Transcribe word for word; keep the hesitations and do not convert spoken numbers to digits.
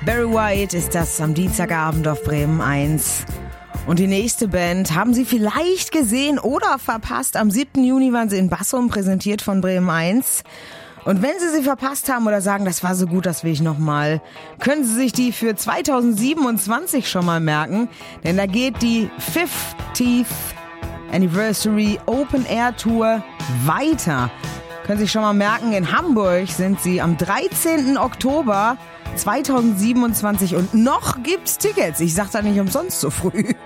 Barry White ist das am Dienstagabend auf Bremen eins. Und die nächste Band haben Sie vielleicht gesehen oder verpasst. Am siebten Juni waren sie in Bassum, präsentiert von Bremen eins. Und wenn Sie sie verpasst haben oder sagen, das war so gut, das will ich nochmal, können Sie sich die für zweitausendsiebenundzwanzig schon mal merken. Denn da geht die fiftieth Anniversary Open Air Tour weiter. Können Sie sich schon mal merken, in Hamburg sind sie am dreizehnten Oktober zweitausendsiebenundzwanzig und noch gibt's Tickets. Ich sag da nicht umsonst so früh.